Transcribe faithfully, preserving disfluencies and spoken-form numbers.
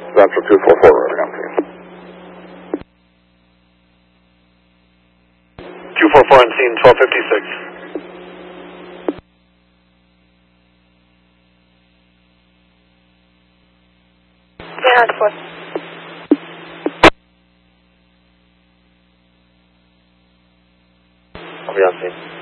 Central two four four, running on scene. two four four on scene, twelve fifty-six. Yeah, that's what. I'll be on scene.